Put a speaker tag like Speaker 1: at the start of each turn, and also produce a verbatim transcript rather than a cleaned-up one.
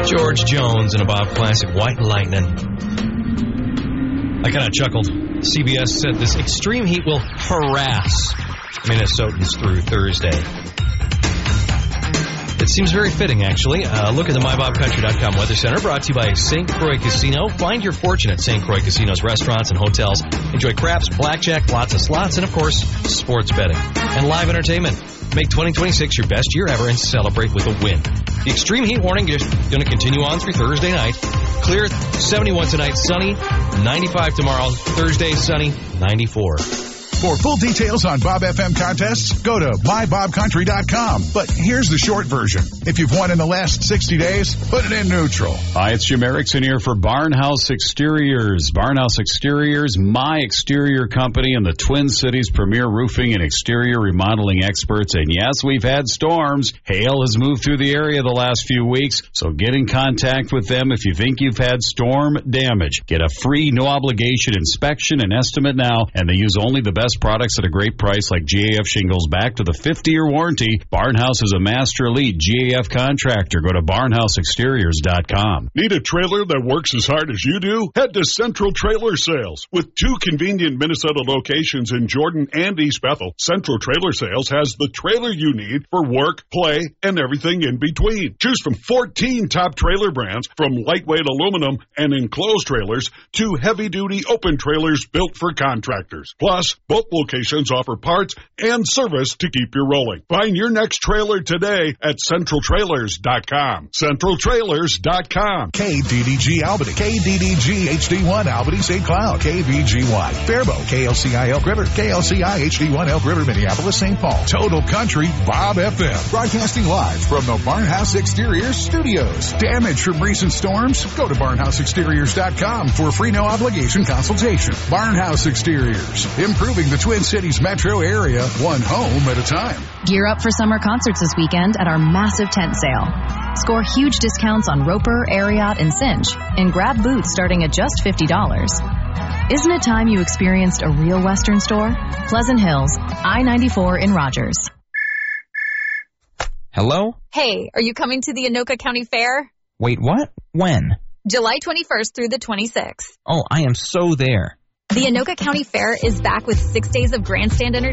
Speaker 1: George Jones and a Bob classic, White Lightning. I kind of chuckled. C B S said this extreme heat will harass Minnesotans through Thursday. It seems very fitting, actually. Uh, look at the my bob country dot com Weather Center, brought to you by Saint Croix Casino. Find your fortune at Saint Croix Casino's restaurants and hotels. Enjoy craps, blackjack, lots of slots, and, of course, sports betting. And live entertainment. Make twenty twenty-six your best year ever and celebrate with a win. The extreme heat warning is going to continue on through Thursday night. Clear, seventy-one tonight, sunny, ninety-five tomorrow, Thursday, sunny, ninety-four.
Speaker 2: For full details on Bob F M contests, go to my bob country dot com. But here's the short version. If you've won in the last sixty days, put it in neutral.
Speaker 3: Hi, it's Jim Erickson here for Barnhouse Exteriors. Barnhouse Exteriors, my exterior company and the Twin Cities premier roofing and exterior remodeling experts. And yes, we've had storms. Hail has moved through the area the last few weeks. So get in contact with them if you think you've had storm damage. Get a free, no obligation inspection and estimate now. And they use only the best products at a great price like G A F shingles back to the fifty-year warranty. Barnhouse is a master elite G A F contractor. Go to barnhouse exteriors dot com.
Speaker 4: Need a trailer that works as hard as you do? Head to Central Trailer Sales. With two convenient Minnesota locations in Jordan and East Bethel, Central Trailer Sales has the trailer you need for work, play, and everything in between. Choose from fourteen top trailer brands, from lightweight aluminum and enclosed trailers to heavy-duty open trailers built for contractors. Plus, both locations offer parts and service to keep you rolling. Find your next trailer today at central trailers dot com. central trailers dot com.
Speaker 2: K D D G Albany, K D D G H D one Albany Saint Cloud, K V G Y Faribault, K L C I Elk River, K L C I H D one Elk River, Minneapolis, Saint Paul. Total Country Bob F M. Broadcasting live from the Barnhouse Exteriors Studios. Damage from recent storms? Go to barnhouse exteriors dot com for a free no obligation consultation. Barnhouse Exteriors. Improving the Twin Cities metro area, one home at a time.
Speaker 5: Gear up for summer concerts this weekend at our massive tent sale. Score huge discounts on Roper, Ariat, and Cinch, and grab boots starting at just fifty dollars. Isn't it time you experienced a real Western store? Pleasant Hills, I ninety-four in Rogers.
Speaker 6: Hello?
Speaker 7: Hey, are you coming to the Anoka County Fair?
Speaker 6: Wait, what? When?
Speaker 7: July twenty-first through the twenty-sixth.
Speaker 6: Oh, I am so there.
Speaker 7: The Anoka County Fair is back with six days of grandstand entertainment